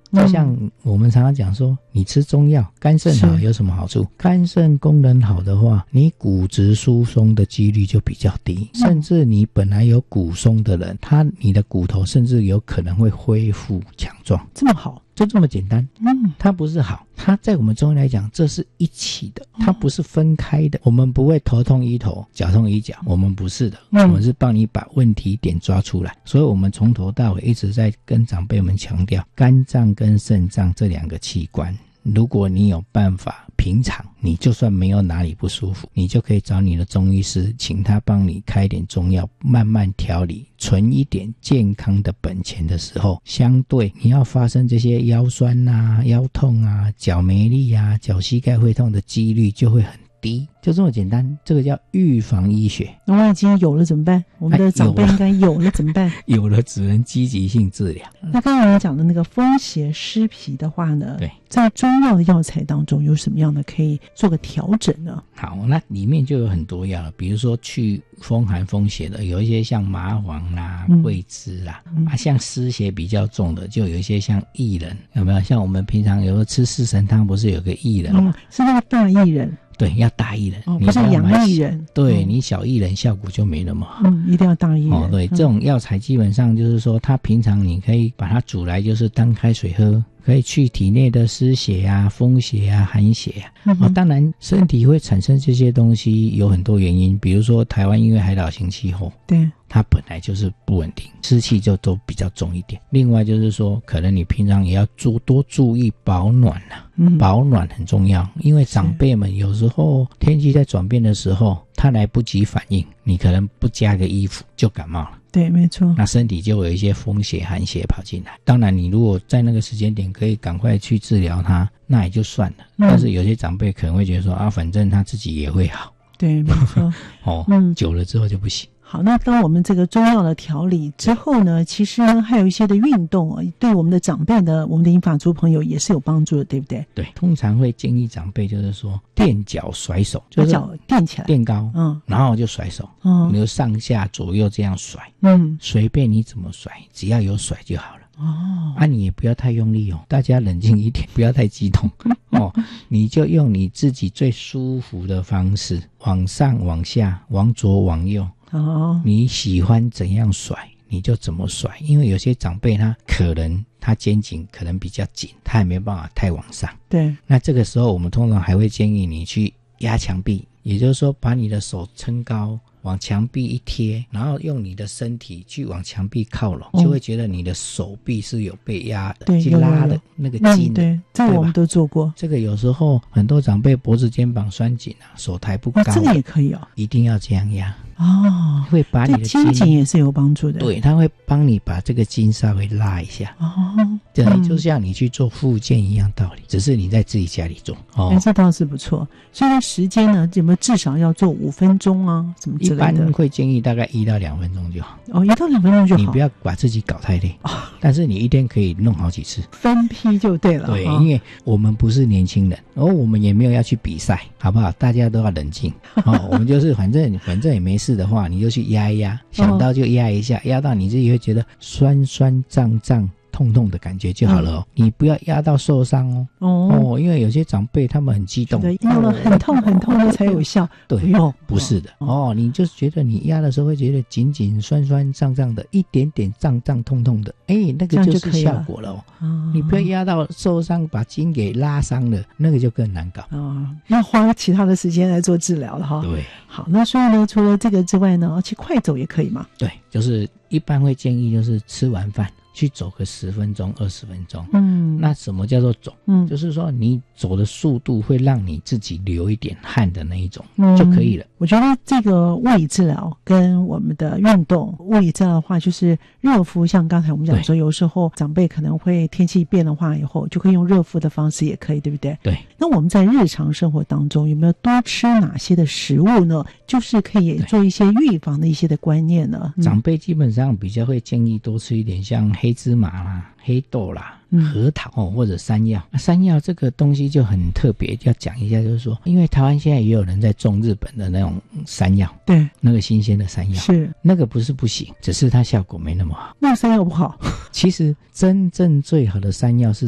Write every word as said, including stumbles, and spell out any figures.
就像我们常常讲说，你吃中药肝肾好有什么好处？肝肾功能好的话，你骨质疏松的几率就比较低，甚至你本来有骨松的人，他你的骨头甚至有可能会恢复强壮。 这么好， 就这么简单。嗯，它不是好，它在我们中医来讲，这是一起的，它不是分开的。我们不会头痛医头，脚痛医脚，我们不是的，嗯、我们是帮你把问题点抓出来。所以我们从头到尾一直在跟长辈们强调，肝脏跟肾脏这两个器官，如果你有办法平常你就算没有哪里不舒服，你就可以找你的中医师，请他帮你开点中药，慢慢调理，存一点健康的本钱的时候，相对你要发生这些腰酸啊、腰痛啊、脚没力啊、脚膝盖会痛的几率就会很低，就这么简单。这个叫预防医学。 那我已经有了怎么办？我们的长辈应该有了怎么办？ 有了只能积极性治疗。 那刚才你讲的那个风邪湿脾的话呢， 对， 在中药的药材当中有什么样的可以做个调整呢？ 好，那里面就有很多药了，比如说去风寒风邪的，有一些像麻黄啦、桂枝啦、嗯、啊，像湿邪比较重的，就有一些像薏仁，有没有？像我们平常有时候吃四神汤，不是有个薏仁吗？ 嗯，是那个大薏仁。 对，要大薏仁， 哦，不是洋薏仁。 对、嗯、你小薏仁效果就没那么好。 嗯，一定要大薏仁。 哦，对，这种药材基本上就是说，它平常你可以把它煮来，就是当开水喝，可以去体内的湿邪啊、风邪啊、寒邪啊。嗯、哦，当然身体会产生这些东西有很多原因，比如说台湾因为海岛型气候， 对， 它本来就是不稳定，湿气就都比较重一点。另外就是说，可能你平常也要注多注意保暖啊。嗯，保暖很重要，因为长辈们有时候天气在转变的时候，他来不及反应，你可能不加个衣服就感冒了。 对，没错。 那身体就有一些风邪、寒邪跑进来。当然，你如果在那个时间点可以赶快去治疗它，那也就算了。嗯、但是有些长辈可能会觉得说啊，反正他自己也会好。 对，没错。 哦，嗯，久了之后就不行。 好，那当我们这个中药的调理之后呢，其实呢还有一些的运动啊，对我们的长辈的我们的银发族朋友也是有帮助的，对不对？ 对，通常会建议长辈就是说垫脚甩手，就是把脚垫起来， 垫高，嗯，然后就甩手，嗯，你就上下左右这样甩，嗯，随便你怎么甩，只要有甩就好了。哦，啊，你也不要太用力哦，大家冷静一点，不要太激动哦。你就用你自己最舒服的方式，往上、往下、往左、往右。哦，你喜欢怎样甩你就怎么甩，因为有些长辈他可能他肩颈可能比较紧，他也没办法太往上。 对， 那这个时候我们通常还会建议你去压墙壁，也就是说把你的手撑高，往墙壁一贴，然后用你的身体去往墙壁靠拢，嗯、就会觉得你的手臂是有被压的， 对， 去拉的那个筋、嗯。 对，这个我们都做过。 这个有时候很多长辈脖子肩膀酸紧啊，手抬不高、啊， 这个也可以哦， 一定要这样压。 哦， 会把你的筋， 对肩颈也是有帮助的。 对，它会帮你把这个筋稍微拉一下。哦，对，嗯、就像你去做复健一样道理，只是你在自己家里做。哦， 这倒是不错。所以时间呢，有没有至少要做五分钟啊？什么之类的？ 一般会建议大概一到两分钟就好。 哦，一到两分钟就好。 你不要把自己搞太累。哦，但是你一天可以弄好几次， 分批就对了。 对， 哦、 因为我们不是年轻人，而、哦、我们也没有要去比赛，好不好？大家都要冷静。哦，我们就是反正反正也没事的话，你就去压一压，想到就压一下，哦、压到你自己会觉得酸酸胀胀痛痛的感觉就好了哦。嗯、你不要压到受伤哦。哦, 哦因为有些长辈他们很激动， 压了很痛很痛的才有效。 对，不, 不是的哦, 哦，你就觉得你压的时候会觉得紧紧酸酸胀胀的，一点点胀胀痛痛的，哎，那个就是效果了哦。哦你不要压到受伤，把筋给拉伤了，那个就更难搞。 哦，要花其他的时间来做治疗了哈。 对， 好，那所以呢，除了这个之外呢，其实快走也可以嘛。 对，就是一般会建议就是吃完饭去走个十分钟、二十分钟。嗯，那什么叫做走？嗯，就是说你走的速度会让你自己流一点汗的那一种、嗯、就可以了。 我觉得这个物理治疗跟我们的运动，物理治疗的话就是热敷，像刚才我们讲说，有时候长辈可能会天气变的话以后，就可以用热敷的方式也可以，对不对？ 对。 那我们在日常生活当中有没有多吃哪些的食物呢？就是可以做一些预防的一些的观念呢？ 嗯、长辈基本上比较会建议多吃一点像黑芝麻啦、黑豆啦、核桃、哦、或者山药。山药这个东西就很特别，要讲一下，就是说因为台湾现在也有人在种日本的那种山药， 对， 那个新鲜的山药， 是那个不是不行，只是它效果没那么好。 那山药不好？ 其实真正最好的山药是